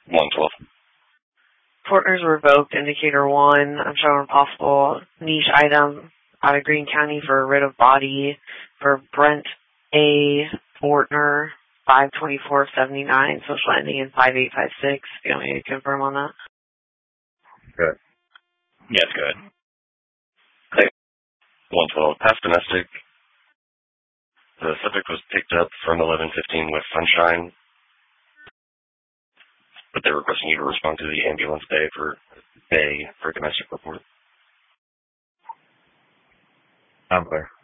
112. Partners revoked. Indicator 1. I'm showing a possible niche item out of Greene County for a writ of body for Brent A. Fortner, 5/24/79, social ending in 5856. You want me to confirm on that? Good. Yes, good. Okay. 112. Past domestic. The subject was picked up from 1115 West Sunshine, but they're requesting you to respond to the ambulance bay for domestic report. I'm clear.